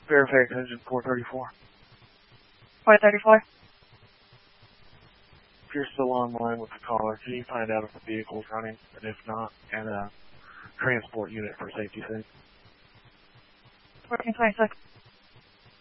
Fairfax engine 434. 434. If you're still online with the caller, can you find out if the vehicle's running, and if not, add a transport unit for safety's sake. 1426.